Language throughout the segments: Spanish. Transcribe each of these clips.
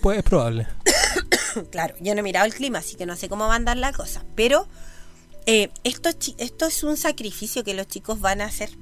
pues es probable. Claro, yo no he mirado el clima, así que no sé cómo va a andar la cosa. Pero esto es un sacrificio que los chicos van a hacer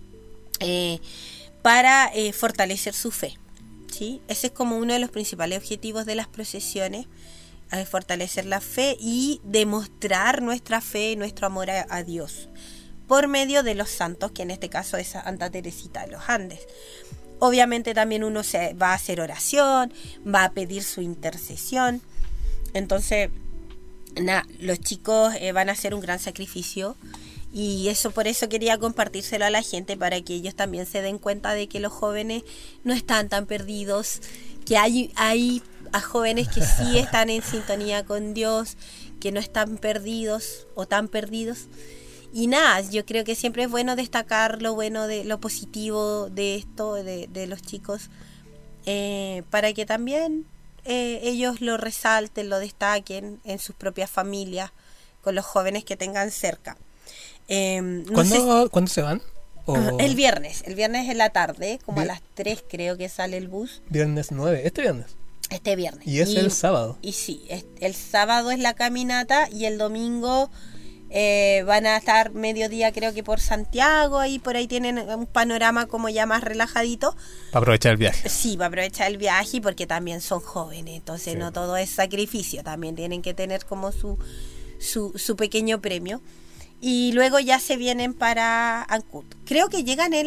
para fortalecer su fe, ¿sí? Ese es como uno de los principales objetivos de las procesiones, fortalecer la fe y demostrar nuestra fe y nuestro amor a Dios por medio de los santos, que en este caso es Santa Teresita de los Andes. Obviamente también uno va a hacer oración, va a pedir su intercesión. Entonces, los chicos van a hacer un gran sacrificio, y por eso quería compartírselo a la gente, para que ellos también se den cuenta de que los jóvenes no están tan perdidos, que hay a jóvenes que sí están en sintonía con Dios, que no están perdidos o tan perdidos. Y nada, yo creo que siempre es bueno destacar lo bueno, de lo positivo de esto, de los chicos, para que también ellos lo resalten, lo destaquen en sus propias familias, con los jóvenes que tengan cerca. ¿Cuándo se van? El viernes en la tarde, como a las 3 creo que sale el bus. Viernes 9, este viernes. Y es el sábado. Y sí, el sábado es la caminata, y el domingo van a estar mediodía creo que por Santiago, y por ahí tienen un panorama como ya más relajadito. Para aprovechar el viaje. Sí, para aprovechar el viaje, porque también son jóvenes, entonces sí, no todo es sacrificio, también tienen que tener como su pequeño premio. Y luego ya se vienen para Ancud. Creo que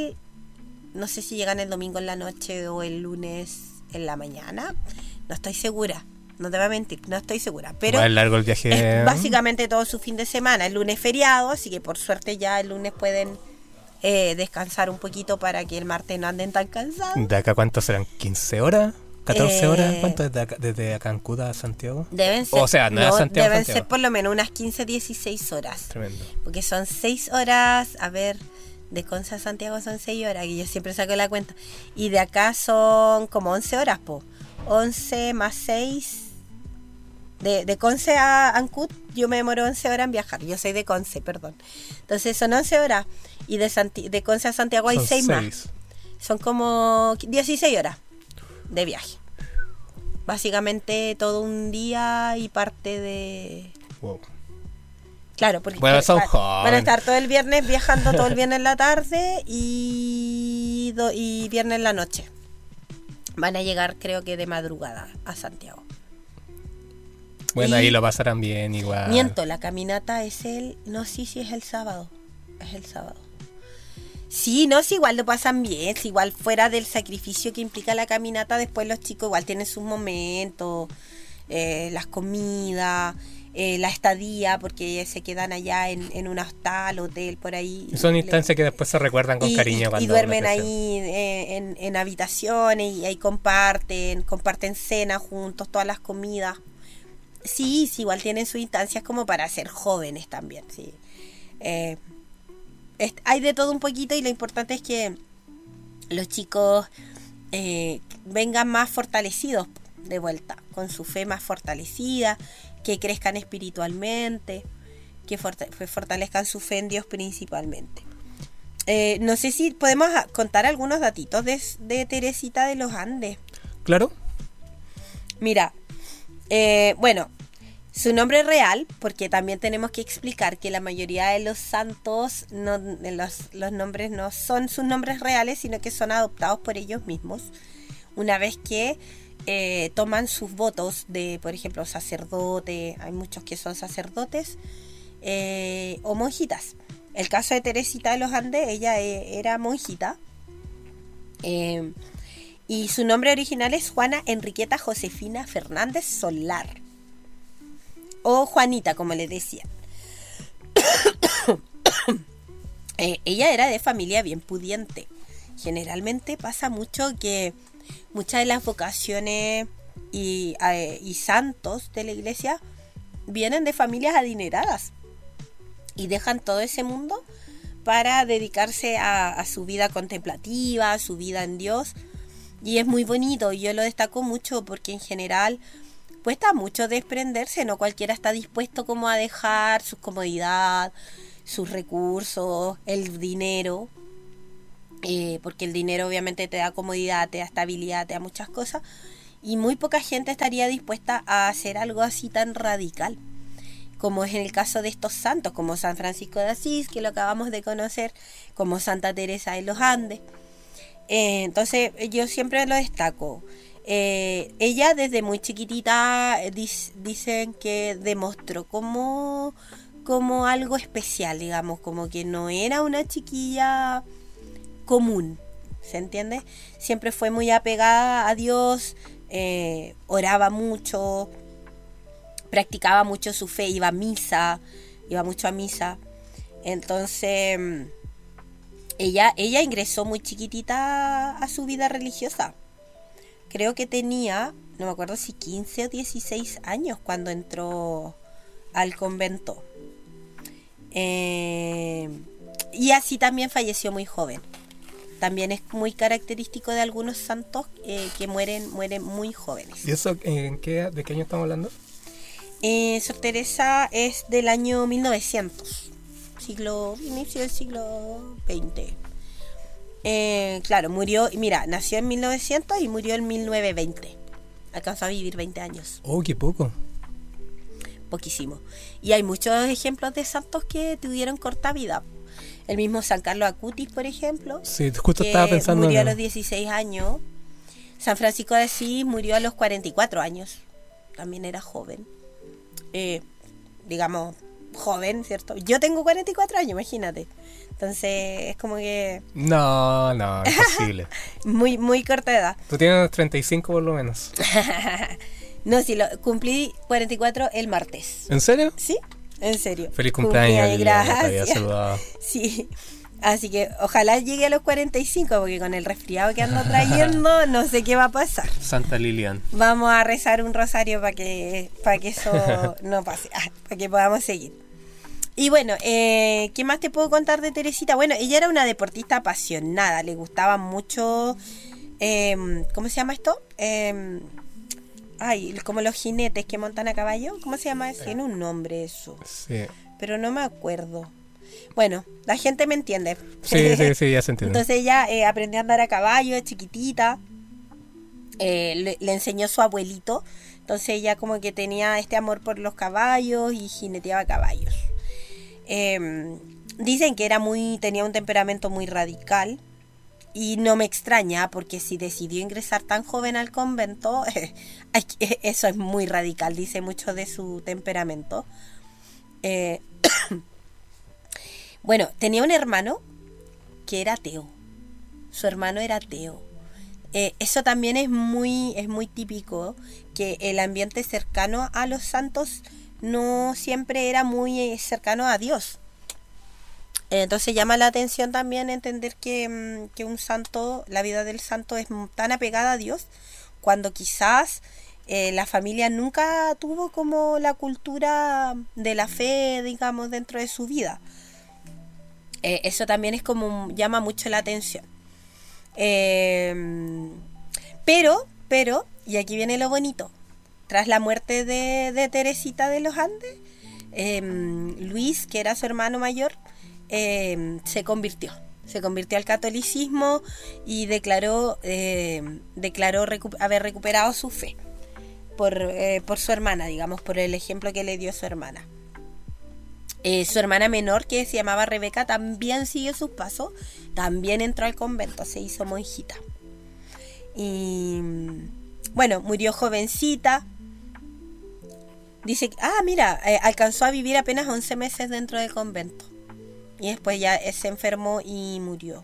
no sé si llegan el domingo en la noche o el lunes en la mañana, no estoy segura. No te voy a mentir, no estoy segura. Pero es largo el viaje. Es básicamente todo su fin de semana. El lunes feriado, así que por suerte ya el lunes pueden descansar un poquito, para que el martes no anden tan cansados. ¿De acá cuánto serán? ¿15 horas? ¿14 horas? ¿Cuánto es desde Acancud a Santiago? Deben ser, o sea, no es Santiago. Deben ser por lo menos unas 15-16 horas. Tremendo. Porque son 6 horas, a ver, de Conce a Santiago son 6 horas, que yo siempre saco la cuenta. Y de acá son como 11 horas, 11 más 6. De Conce a Ancud yo me demoro 11 horas en viajar. Yo soy de Conce, perdón. Entonces son 11 horas. Y de Conce a Santiago hay 6 más. Son como 16 horas de viaje. Básicamente todo un día y parte de... Wow. Claro, porque bueno, van a estar todo el viernes viajando, todo el viernes en la tarde y viernes en la noche. Van a llegar creo que de madrugada a Santiago. Bueno, ahí lo pasarán bien igual. Miento, la caminata es no, sí, es el sábado. Es el sábado. Sí, no, sí, igual lo pasan bien. Sí, igual fuera del sacrificio que implica la caminata, después los chicos igual tienen sus momentos, las comidas, la estadía, porque se quedan allá en un hostal, hotel, por ahí. Son instancias que después se recuerdan con cariño. Y duermen ahí en habitaciones, y ahí comparten cena juntos, todas las comidas. Sí, igual tienen sus instancias como para ser jóvenes también, sí. Hay de todo un poquito, y lo importante es que los chicos vengan más fortalecidos de vuelta, con su fe más fortalecida, que crezcan espiritualmente, que fortalezcan su fe en Dios principalmente. No sé si podemos contar algunos datitos de Teresita de los Andes. Claro. Mira, bueno, su nombre real, porque también tenemos que explicar que la mayoría de los santos, los nombres no son sus nombres reales, sino que son adoptados por ellos mismos, una vez que toman sus votos de, por ejemplo, sacerdote. Hay muchos que son sacerdotes o monjitas. El caso de Teresita de los Andes, ella era monjita, y su nombre original es Juana Enriqueta Josefina Fernández Solar, o Juanita, como le decían. Ella era de familia bien pudiente. Generalmente pasa mucho que muchas de las vocaciones y santos de la iglesia vienen de familias adineradas y dejan todo ese mundo para dedicarse a su vida contemplativa, a su vida en Dios. Y es muy bonito, y yo lo destaco mucho porque en general cuesta mucho desprenderse, no cualquiera está dispuesto como a dejar su comodidad, sus recursos, el dinero, porque el dinero obviamente te da comodidad, te da estabilidad, te da muchas cosas, y muy poca gente estaría dispuesta a hacer algo así tan radical, como es en el caso de estos santos, como San Francisco de Asís, que lo acabamos de conocer, como Santa Teresa de los Andes. Entonces yo siempre lo destaco. Ella desde muy chiquitita dicen que demostró como algo especial, digamos, como que no era una chiquilla común, ¿se entiende? Siempre fue muy apegada a Dios, oraba mucho, practicaba mucho su fe, iba mucho a misa. Entonces ella ingresó muy chiquitita a su vida religiosa. Creo que tenía, no me acuerdo si 15 o 16 años cuando entró al convento. Y así también falleció muy joven. También es muy característico de algunos santos que mueren muy jóvenes. ¿Y eso de qué año estamos hablando? Sor Teresa es del año 1900, inicio del siglo XX. Claro, nació en 1900 y murió en 1920. Alcanzó a vivir 20 años. Oh, qué poco. Poquísimo. Y hay muchos ejemplos de santos que tuvieron corta vida. El mismo San Carlos Acutis, por ejemplo. Sí, justo estaba pensando. Murió a los 16 años. San Francisco de Asís murió a los 44 años. También era joven. Digamos, joven, ¿cierto? Yo tengo 44 años, imagínate. Entonces, es como que... No, imposible. muy, muy corta edad. Tú tienes 35 por lo menos. No, sí, cumplí 44 el martes. ¿En serio? Sí, en serio. Feliz cumpleaños, gracias. Te había saludado. Sí, así que ojalá llegue a los 45, porque con el resfriado que ando trayendo, no sé qué va a pasar. Santa Lilian. Vamos a rezar un rosario para que eso no pase, para que podamos seguir. Y bueno, ¿qué más te puedo contar de Teresita? Bueno, ella era una deportista apasionada, le gustaba mucho, ¿cómo se llama esto? Como los jinetes que montan a caballo, ¿cómo se llama? Tiene un nombre eso. Sí. Pero no me acuerdo. Bueno, la gente me entiende. Sí, ya se entiende. Entonces ella aprendió a andar a caballo, chiquitita. Le enseñó su abuelito. Entonces ella como que tenía este amor por los caballos y jineteaba caballos. Dicen que tenía un temperamento muy radical. Y no me extraña, porque si decidió ingresar tan joven al convento, eso es muy radical, dice mucho de su temperamento. Bueno, tenía un hermano que era ateo. Su hermano era ateo. Eso también es muy típico, que el ambiente cercano a los santos no siempre era muy cercano a Dios. Entonces llama la atención también entender que un santo, la vida del santo es tan apegada a Dios, cuando quizás la familia nunca tuvo como la cultura de la fe, digamos, dentro de su vida. Eso también es como llama mucho la atención. Pero, y aquí viene lo bonito, tras la muerte de Teresita de los Andes, Luis, que era su hermano mayor, se convirtió al catolicismo y declaró haber recuperado su fe por su hermana, digamos, por el ejemplo que le dio su hermana. Su hermana menor, que se llamaba Rebeca, también siguió sus pasos, también entró al convento, se hizo monjita. Y bueno, murió jovencita. Dice, alcanzó a vivir apenas 11 meses dentro del convento. Y después ya se enfermó y murió.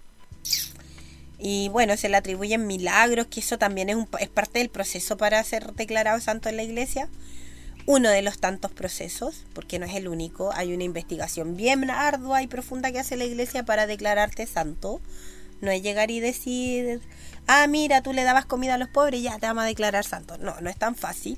Y bueno, se le atribuyen milagros, que eso también es parte del proceso para ser declarado santo en la iglesia. Uno de los tantos procesos, porque no es el único. Hay una investigación bien ardua y profunda que hace la iglesia para declararte santo. No es llegar y decir, mira, tú le dabas comida a los pobres y ya te vamos a declarar santo. No es tan fácil.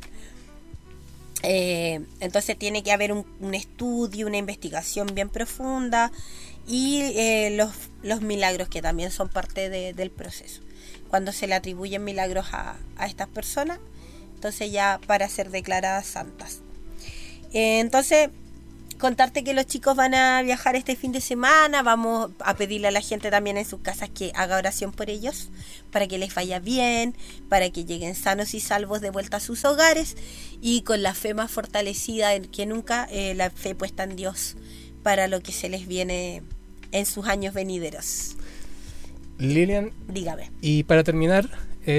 Entonces tiene que haber un estudio, una investigación bien profunda y los milagros, que también son parte del proceso. Cuando se le atribuyen milagros a estas personas, entonces ya para ser declaradas santas. Entonces contarte que los chicos van a viajar este fin de semana. Vamos a pedirle a la gente también en sus casas que haga oración por ellos, para que les vaya bien, para que lleguen sanos y salvos de vuelta a sus hogares y con la fe más fortalecida que nunca, la fe puesta en Dios para lo que se les viene en sus años venideros. Lilian, Dígame. y para terminar,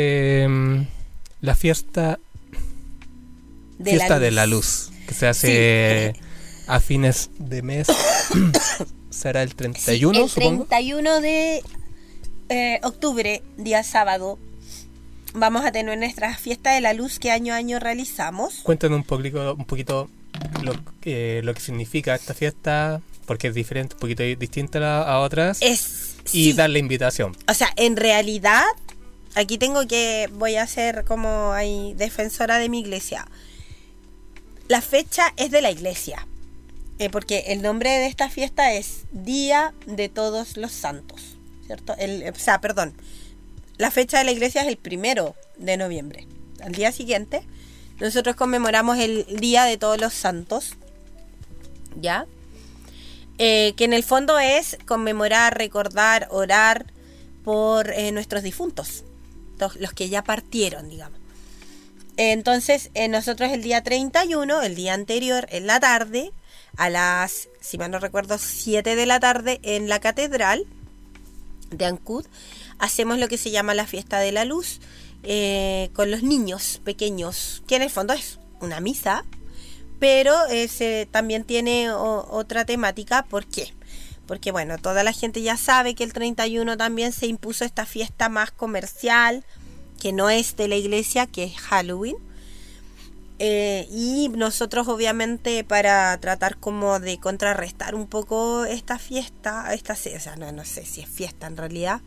la fiesta de la luz, que se hace a fines de mes, será el 31, sí, el supongo. 31 de octubre, día sábado, vamos a tener nuestra fiesta de la luz que año a año realizamos. Cuéntanos un poquito lo que significa esta fiesta, porque es diferente, un poquito distinta a otras, y dar la invitación. O sea, en realidad, aquí voy a ser como ahí defensora de mi iglesia. La fecha es de la iglesia, porque el nombre de esta fiesta es Día de Todos los Santos, ¿cierto? La fecha de la iglesia es el 1 de noviembre. Al día siguiente, nosotros conmemoramos el Día de Todos los Santos, ¿ya? Que en el fondo es conmemorar, recordar, orar por nuestros difuntos, los que ya partieron, digamos. Entonces, nosotros el día 31, el día anterior, en la tarde, a las, si mal no recuerdo, 7 de la tarde, en la catedral de Ancud, hacemos lo que se llama la fiesta de la luz, con los niños pequeños, que en el fondo es una misa, pero también tiene otra temática. ¿Por qué? Porque bueno, toda la gente ya sabe que el 31 también se impuso esta fiesta más comercial, que no es de la iglesia, que es Halloween. Y nosotros obviamente, para tratar como de contrarrestar un poco esta fiesta, no sé si es fiesta en realidad,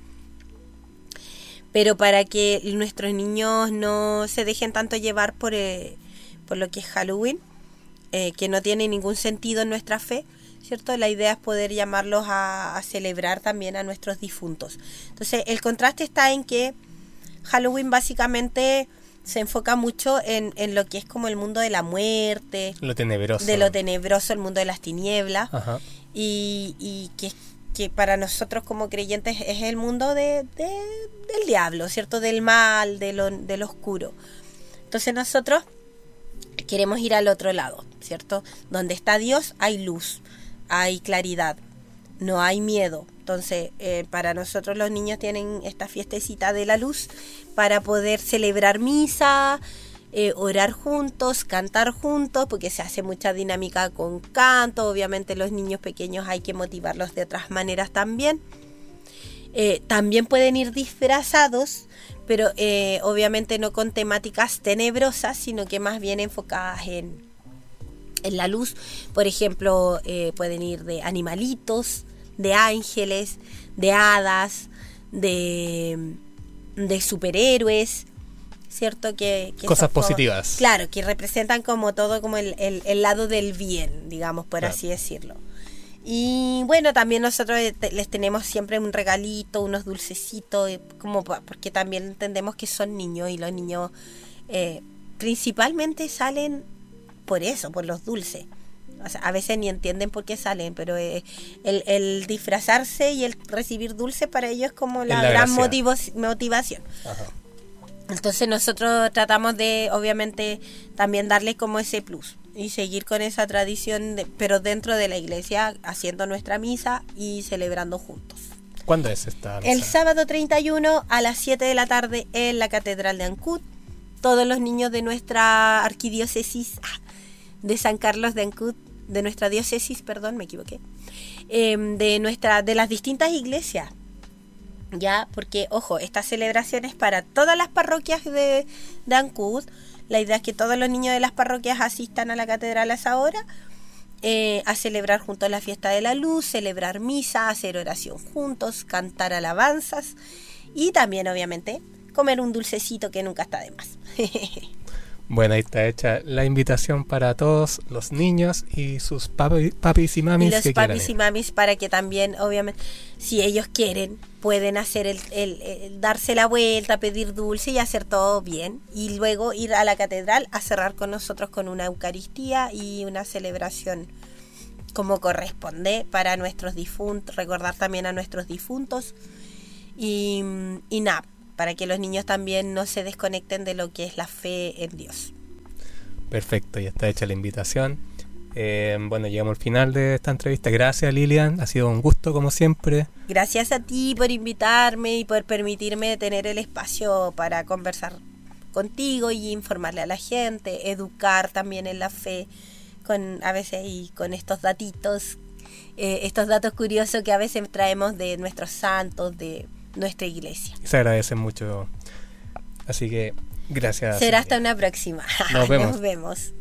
pero para que nuestros niños no se dejen tanto llevar por lo que es Halloween, que no tiene ningún sentido en nuestra fe, ¿cierto? La idea es poder llamarlos a celebrar también a nuestros difuntos. Entonces, el contraste está en que Halloween básicamente se enfoca mucho en lo que es como el mundo de la muerte, lo tenebroso, el mundo de las tinieblas. Ajá. Y que para nosotros como creyentes es el mundo del diablo, ¿cierto? Del mal, de lo oscuro. Entonces nosotros queremos ir al otro lado, ¿cierto? Donde está Dios hay luz, hay claridad, no hay miedo. Entonces, para nosotros los niños tienen esta fiestecita de la luz para poder celebrar misa, orar juntos, cantar juntos, porque se hace mucha dinámica con canto. Obviamente los niños pequeños hay que motivarlos de otras maneras también. También pueden ir disfrazados, pero obviamente no con temáticas tenebrosas, sino que más bien enfocadas en la luz. Por ejemplo, pueden ir de animalitos, de ángeles, de hadas, de superhéroes, ¿cierto? Que cosas positivas. Claro, que representan como todo, como el lado del bien, digamos, por así decirlo. Y bueno, también nosotros les tenemos siempre un regalito, unos dulcecitos, como porque también entendemos que son niños, y los niños principalmente salen por eso, por los dulces. O sea, a veces ni entienden por qué salen, pero el disfrazarse y el recibir dulces para ellos es como la gran motivación. Ajá. Entonces nosotros tratamos de, obviamente, también darle como ese plus y seguir con esa tradición, pero dentro de la iglesia, haciendo nuestra misa y celebrando juntos. ¿Cuándo es esta misa? El sábado 31 a las 7 de la tarde en la catedral de Ancud. Todos los niños de nuestra arquidiócesis de San Carlos de Ancud, de nuestra diócesis, perdón, me equivoqué, de las distintas iglesias, ya, porque ojo, esta celebración es para todas las parroquias de Ancud. La idea es que todos los niños de las parroquias asistan a la catedral a esa hora, a celebrar juntos la fiesta de la luz, celebrar misa, hacer oración juntos, cantar alabanzas y también obviamente comer un dulcecito que nunca está de más. Bueno, ahí está hecha la invitación para todos los niños y sus papis y mamis. Y los papis y mamis, para que también, obviamente, si ellos quieren, pueden hacer el darse la vuelta, pedir dulce y hacer todo bien. Y luego ir a la catedral a cerrar con nosotros con una Eucaristía y una celebración como corresponde para nuestros difuntos, recordar también a nuestros difuntos y nada, para que los niños también no se desconecten de lo que es la fe en Dios. Perfecto, ya está hecha la invitación. Bueno, llegamos al final de esta entrevista. Gracias, Lilian, ha sido un gusto como siempre. Gracias a ti por invitarme y por permitirme tener el espacio para conversar contigo y informarle a la gente, educar también en la fe, a veces y con estos datitos, estos datos curiosos que a veces traemos de nuestros santos, de nuestra iglesia. Se agradece mucho. Así que gracias. Será hasta una próxima. Nos vemos. Nos vemos.